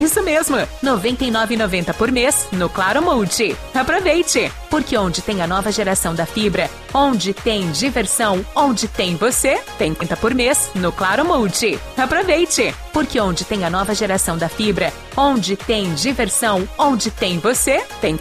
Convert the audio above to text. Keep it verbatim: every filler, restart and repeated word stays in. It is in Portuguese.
Isso mesmo, noventa e nove reais e noventa centavos por mês no Claro Multi. Aproveite, porque onde tem a nova geração da fibra, onde tem diversão, onde tem você, tem trinta por mês no Claro Multi. Aproveite, porque onde tem a nova geração da fibra, onde tem diversão, onde tem você, tem